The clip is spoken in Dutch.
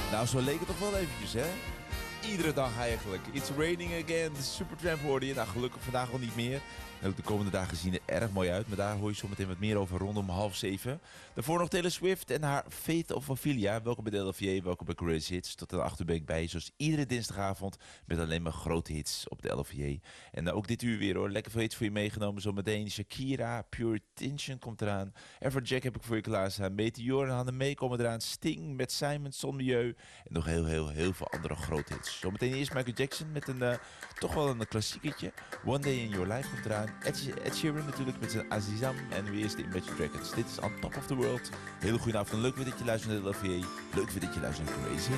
Nou, zo leek het toch wel eventjes, hè? Iedere dag eigenlijk. It's raining again. De Supertramp hoorde je. Nou, gelukkig vandaag al niet meer. En ook de komende dagen zien er erg mooi uit. Maar daar hoor je zometeen wat meer over rondom 6:30. Daarvoor nog Taylor Swift en haar Faith of Ophelia. Welkom bij de LFJ, welkom bij Crazy Hits. Tot aan 8 uur ben ik bij je, zoals iedere dinsdagavond. Met alleen maar grote hits op de LFJ. En ook dit uur weer hoor. Lekker veel hits voor je meegenomen. Zometeen Shakira, Pure Tension komt eraan. Everjack heb ik voor je klaarstaan. Meteor en Hanne komen eraan. Sting met Simon Son Milieu. En nog heel veel andere grote hits. Zometeen eerst Michael Jackson met een toch wel een klassiekertje. One Day in Your Life komt eraan. Ed Sheeran natuurlijk met zijn Azizam. En nu eerst de Imagine Dragons. Dit is On Top of the World. Hele goede avond. Leuk weer dat je luistert naar de LFJ. Leuk weer dat je luistert naar Crazy.